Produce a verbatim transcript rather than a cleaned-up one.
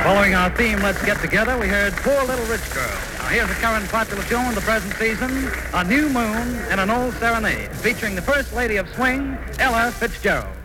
Following our theme, Let's Get Together, we heard Poor Little Rich Girl. Now here's a current popular tune in the present season, A New Moon and an Old Serenade, featuring the First Lady of Swing, Ella Fitzgerald.